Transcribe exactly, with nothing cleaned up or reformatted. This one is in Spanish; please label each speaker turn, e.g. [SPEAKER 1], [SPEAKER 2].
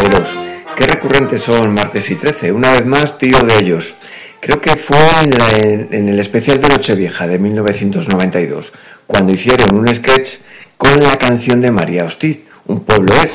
[SPEAKER 1] Caballeros. Qué recurrentes son martes y trece, una vez más tío de ellos. Creo que fue en, la, en, en el especial de Nochevieja de mil novecientos noventa y dos, cuando hicieron un sketch con la canción de María Hostiz, Un pueblo es.